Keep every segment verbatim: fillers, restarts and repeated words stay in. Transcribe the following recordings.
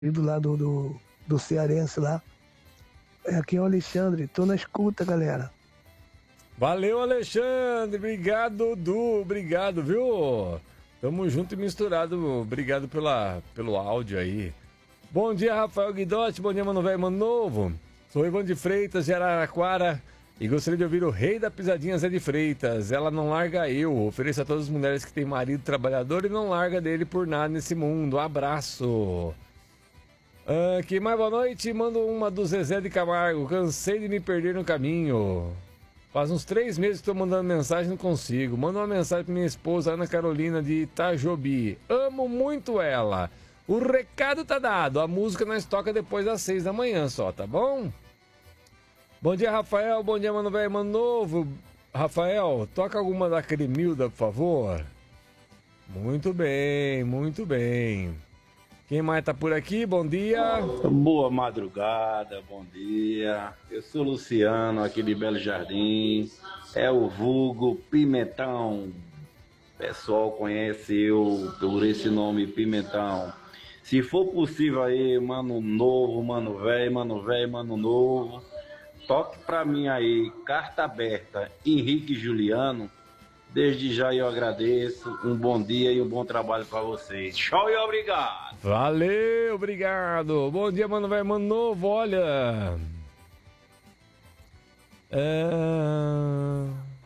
do lado do, do cearense lá. É, aqui é o Alexandre, tô na escuta, galera. Valeu, Alexandre, obrigado, Du, obrigado, viu? Tamo junto e misturado, obrigado pela, pelo áudio aí. Bom dia, Rafael Guidotti, bom dia, mano velho, mano novo. Sou Ivan de Freitas, de Araraquara, e gostaria de ouvir o rei da pisadinha, Zé de Freitas. Ela não larga eu, ofereço a todas as mulheres que têm marido trabalhador e não larga dele por nada nesse mundo. Abraço. Ah, que mais boa noite, mando uma do Zezé de Camargo, cansei de me perder no caminho. Faz uns três meses que tô mandando mensagem e não consigo. Manda uma mensagem pra minha esposa, Ana Carolina, de Itajobi. Amo muito ela. O recado tá dado. A música nós toca depois das seis da manhã só, tá bom? Bom dia, Rafael. Bom dia, mano velho, mano novo. Rafael, toca alguma da Cremilda, por favor. Muito bem, muito bem. Quem mais tá por aqui? Bom dia. Boa madrugada, bom dia. Eu sou Luciano, aqui de Belo Jardim. É o vulgo Pimentão. O pessoal conhece eu por esse nome, Pimentão. Se for possível aí, mano novo, mano velho, mano velho, mano novo, toque pra mim aí, carta aberta, Henrique Juliano. Desde já eu agradeço, um bom dia e um bom trabalho para vocês. Tchau e obrigado. Valeu, obrigado. Bom dia, mano velho, mano novo, olha. É...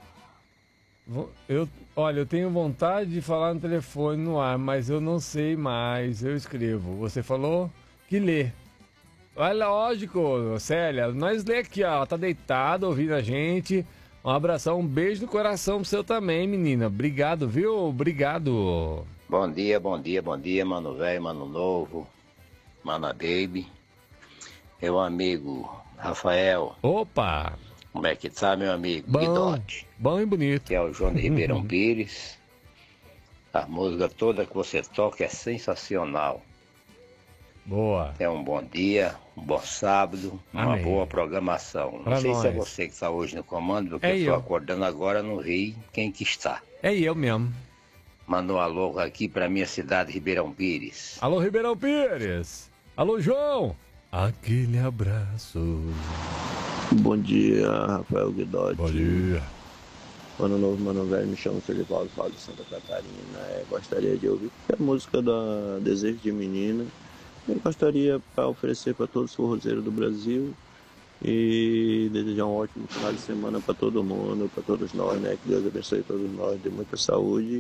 Eu, olha, eu tenho vontade de falar no telefone no ar, mas eu não sei mais, eu escrevo. Você falou que lê. Olha, lógico, Célia, nós lê aqui, ó, tá deitado ouvindo a gente. Um abração, um beijo no coração pro seu também, menina. Obrigado, viu? Obrigado. Bom dia, bom dia, bom dia, mano velho, mano novo, mana baby. Meu amigo Rafael. Opa! Como é que tá, meu amigo? Bom, Guidotti. Bom e bonito. Que é o João de Ribeirão Pires. A música toda que você toca é sensacional. Boa. É um bom dia, um bom sábado, uma Amém. boa programação. Não Pra sei nós. se é você que está hoje no comando, porque É eu estou eu. acordando agora no Rio. Quem que está? É eu mesmo. Manda um alô aqui para minha cidade, Ribeirão Pires. Alô, Ribeirão Pires. Alô, João. Aquele abraço. Bom dia, Rafael Guidotti. Bom dia. Mano novo, mano velho, me chamo Felipe Paulo de Santa Catarina. É, gostaria de ouvir a música da Desejo de Menina. Eu gostaria para oferecer para todos os forrozeiros do Brasil e desejar um ótimo final de semana para todo mundo, para todos nós, né? Que Deus abençoe todos nós, dê muita saúde.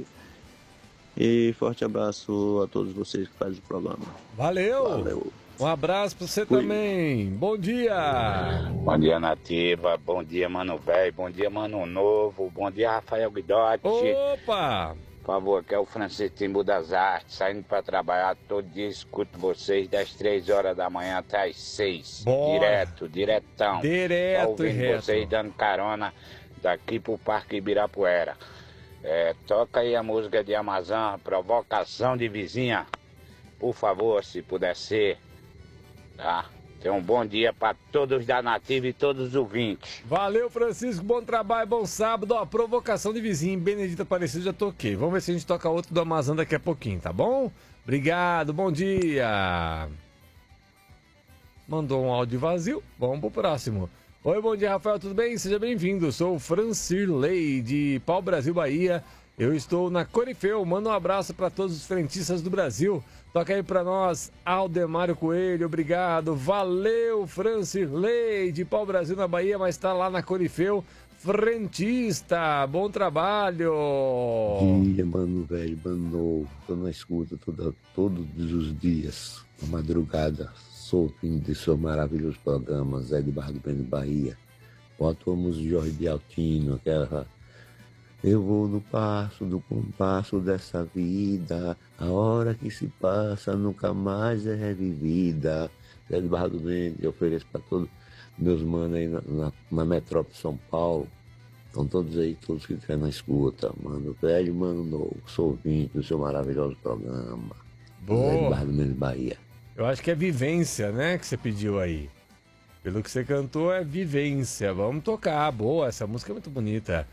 E forte abraço a todos vocês que fazem o programa. Valeu. Valeu. Um abraço pra você Fui. também. Bom dia. Bom dia, Nativa. Bom dia, mano velho. Bom dia, mano novo. Bom dia, Rafael Guidotti. Opa! Por favor, aqui é o Francisco Timbu das Artes, saindo para trabalhar todo dia, escuto vocês das três horas da manhã até as seis. Bora. Direto, diretão. Direto Só e ouvindo reto. vocês dando carona daqui pro Parque Ibirapuera. É, toca aí a música de Amazon, Provocação de Vizinha. Por favor, se puder ser, tá? Tenha um bom dia para todos da Nativa e todos os ouvintes. Valeu, Francisco. Bom trabalho, bom sábado. Ó, provocação de vizinho, Benedita Aparecida, já toquei. Vamos ver se a gente toca outro do Amazon daqui a pouquinho, tá bom? Obrigado, bom dia. Mandou um áudio vazio. Vamos pro próximo. Oi, bom dia, Rafael, tudo bem? Seja bem-vindo. Sou o Francirley, de Pau Brasil, Bahia. Eu estou na Corifeu. Manda um abraço para todos os frentistas do Brasil. Toca aí para nós, Aldemário Coelho. Obrigado. Valeu, Francirley, de Pau Brasil, na Bahia, mas está lá na Corifeu. Frentista, bom trabalho. Bom dia, mano velho, mano novo. Tô na escuta toda, todos os dias, na madrugada. Sou fim de seu maravilhoso programa, Zé de Barra do Pênis, Bahia. Bota a música de Jorge de Altino, aquela... Eu vou no passo do compasso dessa vida, a hora que se passa nunca mais é revivida. Zé de Barra do Pênis, eu ofereço para todos meus manos aí na, na, na metrópole de São Paulo. Estão todos aí, todos que estiverem na escuta, mano velho, mano novo. Sou ouvinte do seu maravilhoso programa. Boa. Zé de Barra do Pênis, Bahia. Eu acho que é vivência, né, que você pediu aí. Pelo que você cantou, é vivência. Vamos tocar. Boa, essa música é muito bonita.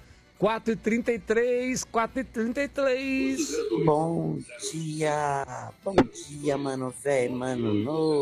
quatro e trinta e três, quatro e trinta e três. Bom dia, bom dia, mano velho, mano novo.